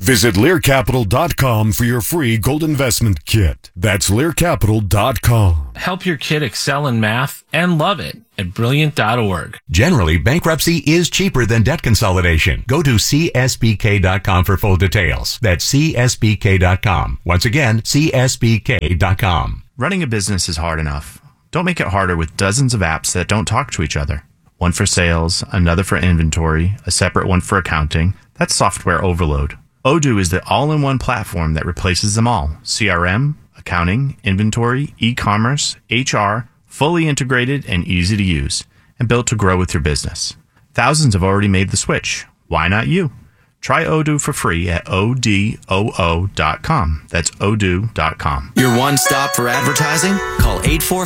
Visit LearCapital.com for your free gold investment kit. That's LearCapital.com. Help your kid excel in math and love it at Brilliant.org. Generally, bankruptcy is cheaper than debt consolidation. Go to CSBK.com for full details. That's CSBK.com. Once again, CSBK.com. Running a business is hard enough. Don't make it harder with dozens of apps that don't talk to each other. One for sales, another for inventory, a separate one for accounting. That's software overload. Odoo is the all-in-one platform that replaces them all. CRM, accounting, inventory, e-commerce, HR, fully integrated and easy to use, and built to grow with your business. Thousands have already made the switch. Why not you? Try Odoo for free at odoo.com. That's odoo.com. Your one stop for advertising? Call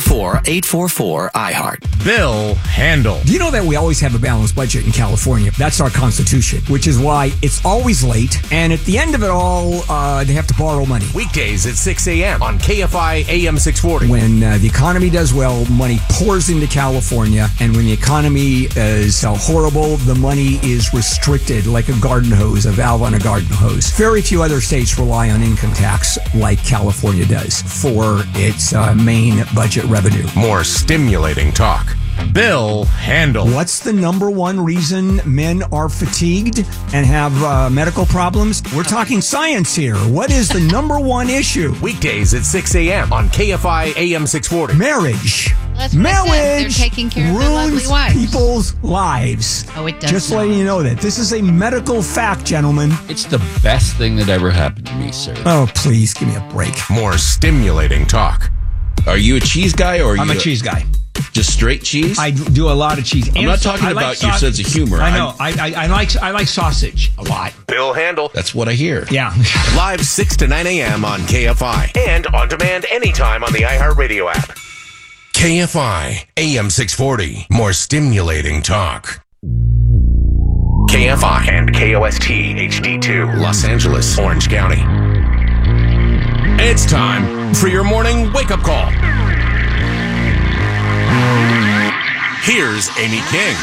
844-844-iHeart. Bill Handel. Do you know that we always have a balanced budget in California? That's our constitution, which is why it's always late. And at the end of it all, they have to borrow money. Weekdays at 6 a.m. on KFI AM 640. When the economy does well, money pours into California. And when the economy is horrible, the money is restricted like a garden hose, a valve on a garden hose. Very few other states rely on income tax like California does for its main budget revenue. More stimulating talk. Bill Handel. What's the number one reason men are fatigued and have medical problems? We're talking science here. What is the number one issue? Weekdays at 6 a.m. on KFI AM 640. Marriage. That's what I said. They're taking care of their lovely ruins wives. people's lives. Oh, it does Just not. letting you know that. This is a medical fact, gentlemen. It's the best thing that ever happened to me, sir. Oh, please give me a break. More stimulating talk. Are you a cheese guy or are I'm you a cheese guy. just straight cheese? I do a lot of cheese. I'm not talking about your sense of humor. I know. I like sausage a lot. Bill Handel. That's what I hear. Yeah. Live 6 to 9 a.m. on KFI. And on demand anytime on the iHeartRadio app. KFI AM 640. More stimulating talk. KFI and KOST HD2 Los Angeles, Orange County. It's time for your morning wake-up call. Here's Amy King.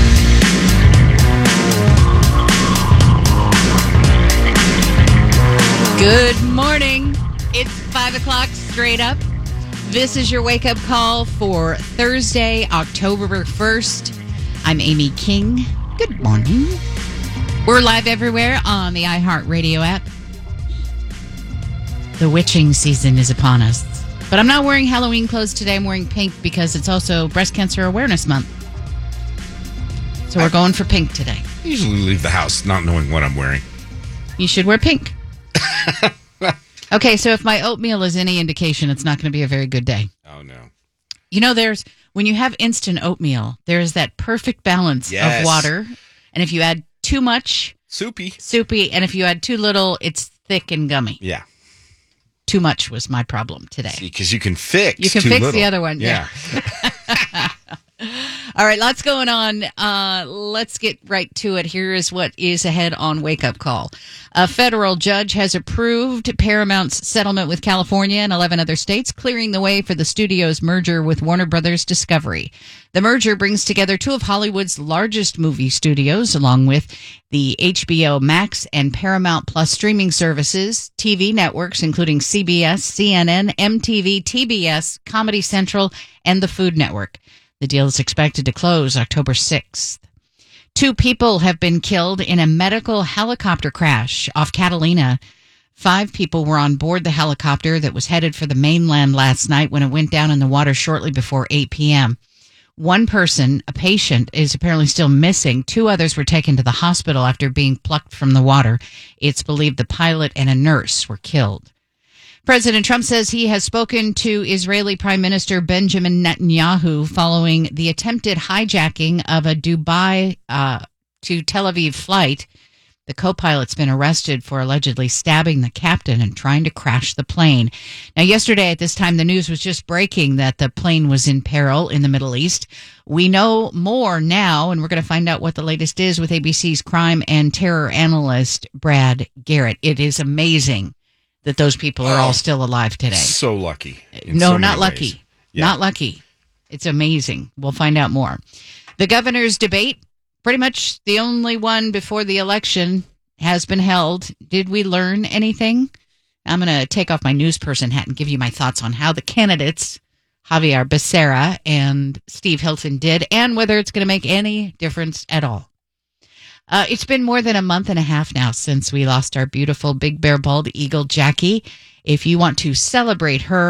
Good morning. It's 5 o'clock straight up. This is your wake-up call for Thursday, October 1st. I'm Amy King. Good morning. We're live everywhere on the iHeartRadio app. The witching season is upon us. But I'm not wearing Halloween clothes today. I'm wearing pink because it's also Breast Cancer Awareness Month. So we're going for pink today. I usually leave the house not knowing what I'm wearing. You should wear pink. Okay, so if my oatmeal is any indication, it's not going to be a very good day. Oh, no. You know, when you have instant oatmeal, there's that perfect balance of water. And if you add too much, soupy. And if you add too little, it's thick and gummy. Yeah. Too much was my problem today. Because you can fix the other one. Yeah. All right, lots going on. Let's get right to it. Here is what is ahead on Wake Up Call. A federal judge has approved Paramount's settlement with California and 11 other states, clearing the way for the studio's merger with Warner Brothers Discovery. The merger brings together two of Hollywood's largest movie studios, along with the HBO Max and Paramount Plus streaming services, TV networks, including CBS, CNN, MTV, TBS, Comedy Central, and the Food Network. The deal is expected to close October 6th. 2 people have been killed in a medical helicopter crash off Catalina. 5 people were on board the helicopter that was headed for the mainland last night when it went down in the water shortly before 8 p.m. One person, a patient, is apparently still missing. 2 others were taken to the hospital after being plucked from the water. It's believed the pilot and a nurse were killed. President Trump says he has spoken to Israeli Prime Minister Benjamin Netanyahu following the attempted hijacking of a Dubai to Tel Aviv flight. The co-pilot's been arrested for allegedly stabbing the captain and trying to crash the plane. Now, yesterday at this time, the news was just breaking that the plane was in peril in the Middle East. We know more now, and we're going to find out what the latest is with ABC's crime and terror analyst, Brad Garrett. It is amazing that those people are all still alive today. So lucky. No, not lucky. Yeah. Not lucky. It's amazing. We'll find out more. The governor's debate, pretty much the only one before the election, has been held. Did we learn anything? I'm going to take off my news person hat and give you my thoughts on how the candidates, Javier Becerra and Steve Hilton, did, and whether it's going to make any difference at all. It's been more than a month and a half now since we lost our beautiful big bear bald eagle, Jackie. If you want to celebrate her